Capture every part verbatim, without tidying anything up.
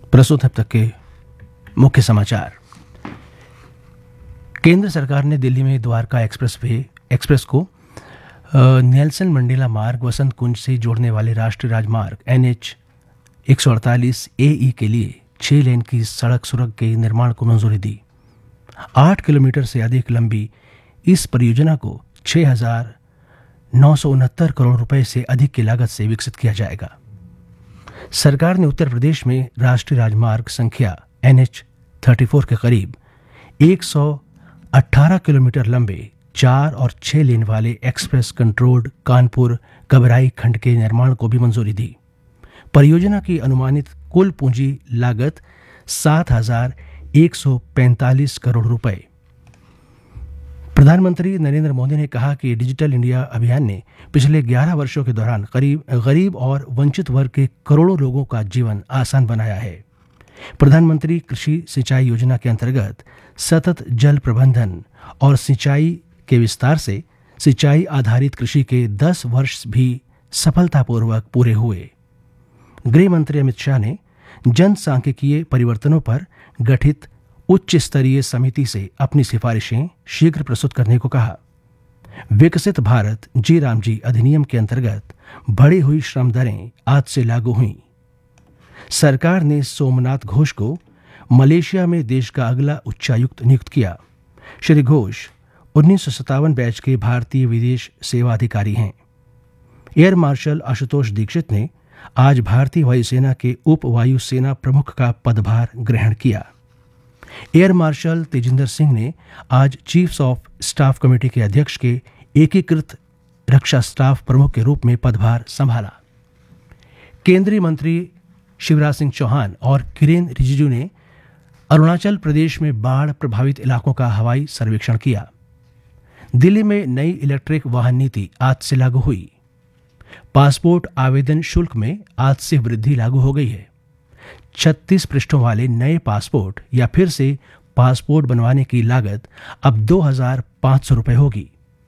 प्रस्तुत अब तक के मुख्य समाचार। केंद्र सरकार ने दिल्ली में द्वारका एक्सप्रेस वे एक्सप्रेस को नेल्सन मंडेला मार्ग वसंत कुंज से जोड़ने वाले राष्ट्रीय राजमार्ग एन एच एक सौ अड़तालीस ए ई के लिए छह लेन की सड़क सुरंग के निर्माण को मंजूरी दी। आठ किलोमीटर से अधिक लंबी इस परियोजना को छह हजार नौ सौ उनहत्तर करोड़ रुपए से अधिक की लागत से विकसित किया जाएगा। सरकार ने उत्तर प्रदेश में राष्ट्रीय राजमार्ग संख्या एन एच चौंतीस के करीब एक सौ अठारह किलोमीटर लंबे चार और छह लेन वाले एक्सप्रेस कंट्रोल्ड कानपुर कबराई खंड के निर्माण को भी मंजूरी दी। परियोजना की अनुमानित कुल पूंजी लागत सात हजार एक सौ पैंतालीस करोड़ रुपए। प्रधानमंत्री नरेंद्र मोदी ने कहा कि डिजिटल इंडिया अभियान ने पिछले ग्यारह वर्षों के दौरान करीब गरीब और वंचित वर्ग के करोड़ों लोगों का जीवन आसान बनाया है। प्रधानमंत्री कृषि सिंचाई योजना के अंतर्गत सतत जल प्रबंधन और सिंचाई के विस्तार से सिंचाई आधारित कृषि के दस वर्ष भी सफलतापूर्वक पूरे हुए। गृह मंत्री अमित शाह ने जनसांख्यिकीय परिवर्तनों पर गठित उच्च स्तरीय समिति से अपनी सिफारिशें शीघ्र प्रस्तुत करने को कहा। विकसित भारत जी राम जी अधिनियम के अंतर्गत बढ़ी हुई श्रम दरें आज से लागू हुई। सरकार ने सोमनाथ घोष को मलेशिया में देश का अगला उच्चायुक्त नियुक्त किया। श्री घोष उन्नीस सौ सत्तावन बैच के भारतीय विदेश सेवा अधिकारी हैं। एयर मार्शल आशुतोष दीक्षित ने आज भारतीय वायुसेना के उप वायुसेना प्रमुख का पदभार ग्रहण किया। एयर मार्शल तेजिंदर सिंह ने आज चीफ्स ऑफ स्टाफ कमेटी के अध्यक्ष के एकीकृत रक्षा स्टाफ प्रमुख के रूप में पदभार संभाला। केंद्रीय मंत्री शिवराज सिंह चौहान और किरेन रिजिजू ने अरुणाचल प्रदेश में बाढ़ प्रभावित इलाकों का हवाई सर्वेक्षण किया। दिल्ली में नई इलेक्ट्रिक वाहन नीति आज से लागू हुई। पासपोर्ट आवेदन शुल्क में आज से वृद्धि लागू हो गई है। छत्तीस पृष्ठों वाले नए पासपोर्ट या फिर से पासपोर्ट बनवाने की लागत अब दो हजार पांच सौ रुपये होगी।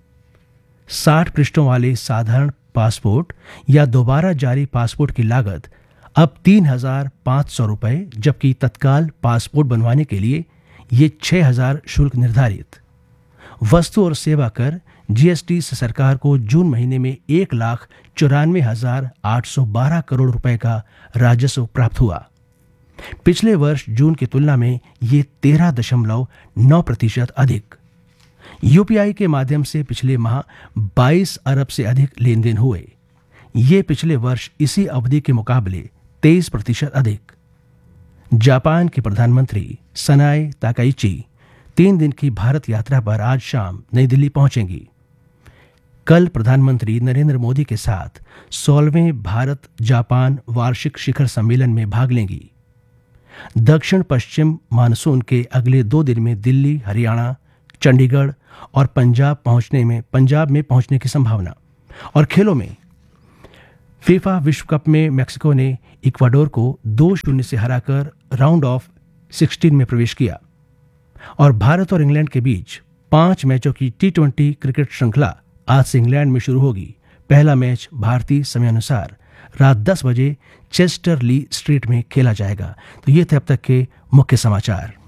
साठ पृष्ठों वाले साधारण पासपोर्ट या दोबारा जारी पासपोर्ट की लागत अब तीन हजार पांच सौ रुपये, जबकि तत्काल पासपोर्ट बनवाने के लिए ये छह हजार शुल्क निर्धारित। वस्तु और सेवा कर जीएसटी से सरकार को जून महीने में एक लाख चौरानवे हजार आठ सौ बारह करोड़ रुपए का राजस्व प्राप्त हुआ। पिछले वर्ष जून की तुलना में ये तेरह दशमलव नौ प्रतिशत अधिक। यूपीआई के माध्यम से पिछले माह बाईस अरब से अधिक लेन देन हुए। ये पिछले वर्ष इसी अवधि के मुकाबले तेईस प्रतिशत अधिक। जापान के प्रधानमंत्री सनाए ताकाइची तीन दिन की भारत यात्रा पर आज शाम नई दिल्ली पहुंचेंगी। कल प्रधानमंत्री नरेंद्र मोदी के साथ सोलहवें भारत जापान वार्षिक शिखर सम्मेलन में भाग लेंगी। दक्षिण पश्चिम मानसून के अगले दो दिन में दिल्ली, हरियाणा, चंडीगढ़ और पंजाब पहुंचने में पंजाब में पहुंचने की संभावना। और खेलों में फीफा विश्व कप में मेक्सिको ने इक्वाडोर को दो शून्य से हराकर राउंड ऑफ सिक्सटीन में प्रवेश किया। और भारत और इंग्लैंड के बीच पांच मैचों की टी ट्वेंटी क्रिकेट श्रृंखला आज से इंग्लैंड में शुरू होगी। पहला मैच भारतीय समयानुसार रात दस बजे चेस्टर ली स्ट्रीट में खेला जाएगा। तो ये थे अब तक के मुख्य समाचार।